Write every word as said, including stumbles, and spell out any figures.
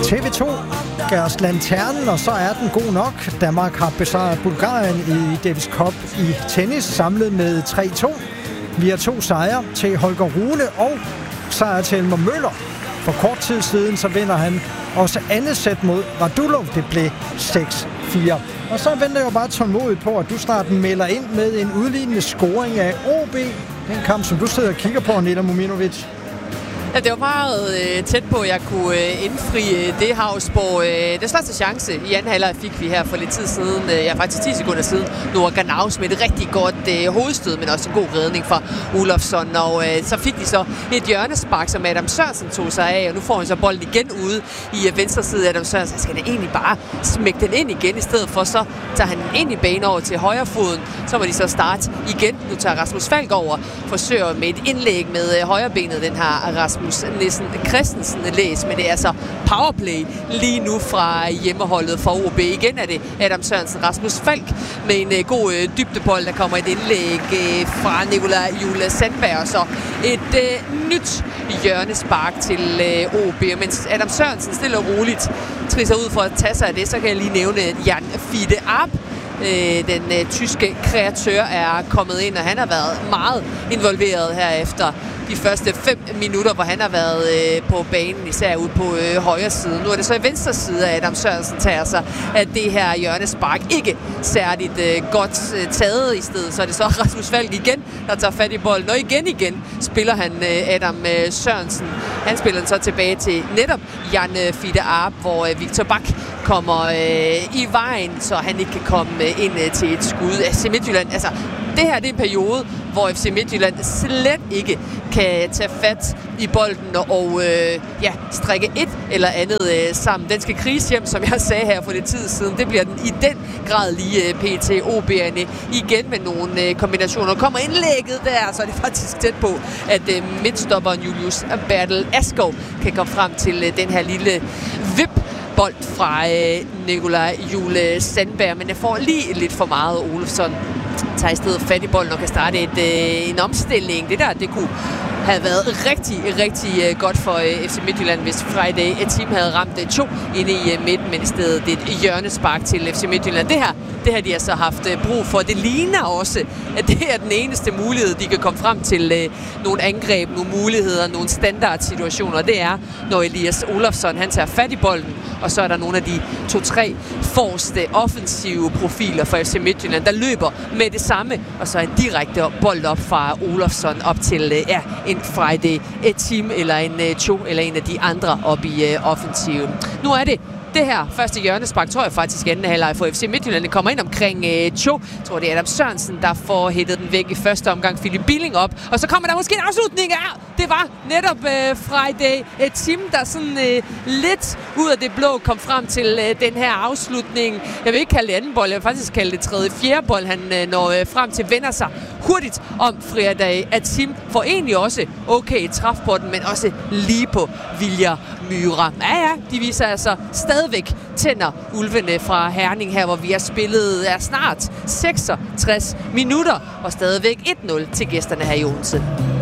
T V to gav os lanternen, og så er den god nok. Danmark har besejret Bulgarien i Davis Cup i tennis, samlet med tre to. Vi har to sejre til Holger Rune og sejr til Elmer Møller. For kort tid siden så vinder han også andet sæt mod Radulov. Det blev seks fire. Og så venter jeg jo bare tålmodigt på, at du snart melder ind med en udlignende scoring af O B. Den kamp, som du sidder og kigger på, Neda Mominovic. Ja, det var meget øh, tæt på, at jeg kunne øh, indfri øh, det Havsborg. Øh, den største chance i anden halvleg fik vi her for lidt tid siden. Øh, ja, faktisk ti sekunder siden. Noah Ganaus med et rigtig godt øh, hovedstød, men også en god redning fra Olofsson. Og øh, så fik de så et hjørnespark, som Adam Sørensen tog sig af. Og nu får han så bolden igen ude i øh, venstre side af Adam Sørensen. Skal han egentlig bare smække den ind igen, i stedet for så tager han den ind i banen over til højre foden. Så må de så starte igen. Nu tager Rasmus Falk over. Forsøger med et indlæg med øh, højre benet, den her Rasmus Nissen Christensen læs, men det er så powerplay lige nu fra hjemmeholdet for O B. Igen er det Adam Sørensen, Rasmus Falk med en uh, god uh, dybdebold. Der kommer et indlæg uh, fra Nikolaj Jule Sandberg, og så et uh, nyt hjørnespark til uh, O B. Mens Adam Sørensen stille og roligt trisser ud for at tage sig af det, så kan jeg lige nævne Jan Fide Arp. Den uh, tyske kreatør er kommet ind, og han har været meget involveret her efter de første fem minutter, hvor han har været øh, på banen, især ude på øh, højre side. Nu er det så i venstre side, at Adam Sørensen tager sig at det her hjørnespark ikke særligt øh, godt øh, taget. I stedet så er det så Rasmus Falk igen, der tager fat i bolden. Og igen igen spiller han øh, Adam øh, Sørensen. Han spiller den så tilbage til netop Jan øh, Fide Arp, hvor øh, Victor Bak kommer øh, i vejen, så han ikke kan komme øh, ind øh, til et skud. F C Midtjylland, altså det her det er en periode, hvor F C Midtjylland slet ikke kan tage fat i bolden og øh, ja, strikke et eller andet øh, sammen. Den skal kriges hjem, som jeg sagde her for lidt tid siden. Det bliver den i den grad lige øh, P T O B'erne igen med nogle øh, kombinationer. Kommer indlægget der, så er det faktisk tæt på, at øh, midtstopperen Julius Bertel Askov kan komme frem til øh, den her lille vip bold fra øh, Nikolaj Jule Sandberg, men jeg får lige lidt for meget. Olofsson tager i stedet fat i bolden og kan starte et, øh, en omstilling. Det der, det kunne have været rigtig, rigtig øh, godt for øh, F C Midtjylland, hvis Friday et team havde ramt øh, to inde i øh, midten, men i stedet et hjørnespark til F C Midtjylland. Det her, det har de altså haft øh, brug for. Det ligner også, at det er den eneste mulighed, de kan komme frem til øh, nogle angreb, nogle muligheder, nogle standardsituationer. Det er, når Elias Olofsson, han tager fat i bolden, og så er der nogle af de to-tre forreste offensive profiler for F C Midtjylland, der løber med det samme, og så en direkte bold op fra Olofsson op til øh, ja, en Friday et team eller en øh, to eller en af de andre op i øh, offensive. Nu er det det her første hjørnespark, tror jeg faktisk anden halvleg for F C Midtjylland. Det kommer ind omkring øh, to. Jeg tror, det er Adam Sørensen, der får hættet den væk i første omgang. Philip Billing op. Og så kommer der måske en afslutning af. Det var netop øh, Friday et team, der sådan øh, lidt ud af det blå kom frem til øh, den her afslutning. Jeg vil ikke kalde det anden bold. Jeg vil faktisk kalde det tredje fjerde bold. Han øh, når øh, frem til, vender sig hurtigt om Friday et team. Får egentlig også okay træf på den, men også lige på Vilja Myra. Ja, ja, de viser altså stadigvæk tænder ulvene fra Herning her, hvor vi har spillet er snart seksogtres minutter og stadigvæk et nul til gæsterne her i Odense.